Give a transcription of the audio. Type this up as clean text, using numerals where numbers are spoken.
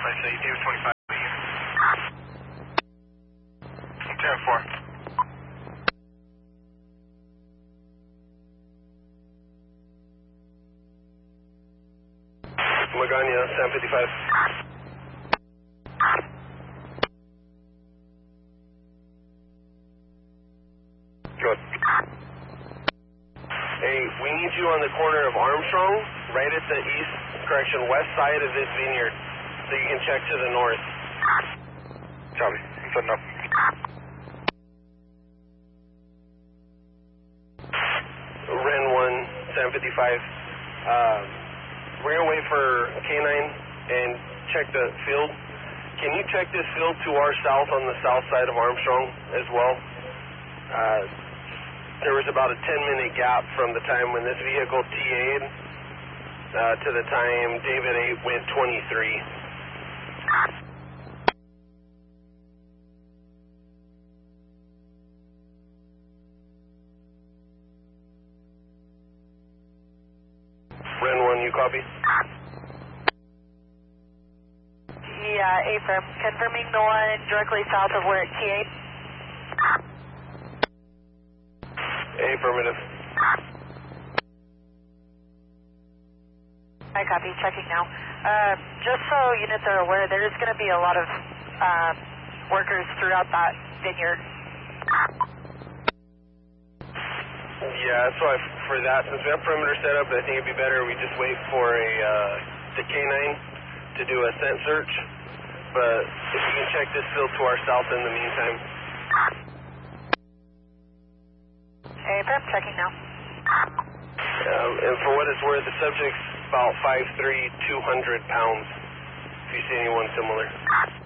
I say David 25. 10-4. Magana, 755. Good. Hey, we need you on the corner of Armstrong, right at the west side of this vineyard, so you can check to the north. Copy. I'm setting up. Ren 1, 755. We're going to wait for K9 and check the field. Can you check this field to our south on the south side of Armstrong as well? There was about a 10-minute gap from the time when this vehicle TA'd to the time David 8 went 23. Ren 1, you copy? Yeah, affirm. Confirming the one directly south of where it TA'd. Affirmative. I copy. Checking now. Just so units are aware, there is going to be a lot of workers throughout that vineyard. Yeah, so for that, since we have perimeter set up, I think it'd be better we just wait for the K9 to do a scent search. But if you can check this field to our south in the meantime. Affirm. Checking now. And for what it's worth, the subject's about 5'3", 200 pounds, if you see anyone similar.